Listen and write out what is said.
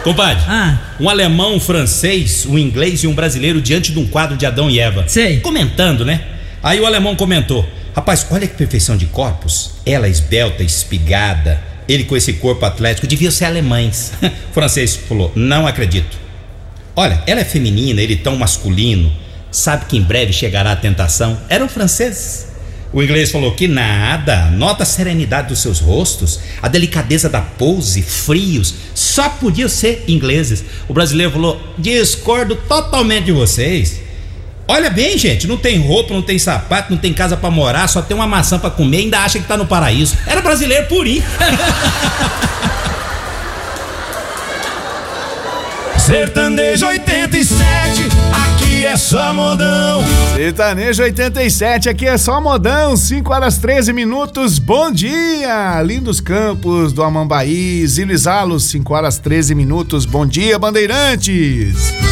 Compadre, um alemão, um francês, um inglês e um brasileiro diante de um quadro de Adão e Eva. Sei. Comentando, né? Aí o alemão comentou: rapaz, olha que perfeição de corpos. Ela esbelta, espigada. Ele com esse corpo atlético, deviam ser alemães. O francês falou: não acredito. Olha, ela é feminina, ele tão masculino. Sabe que em breve chegará a tentação. Era um francês. O inglês falou: que nada, nota a serenidade dos seus rostos, a delicadeza da pose, frios, só podiam ser ingleses. O brasileiro falou: discordo totalmente de vocês. Olha bem, gente, não tem roupa, não tem sapato, não tem casa pra morar, só tem uma maçã pra comer e ainda acha que tá no paraíso. Era brasileiro purinho. Sertanejo 87, aqui é só modão. Sertanejo 87, aqui é só modão, 5h13. Bom dia, lindos campos do Amambaí, Zilo e Zalos, 5h13. Bom dia, Bandeirantes.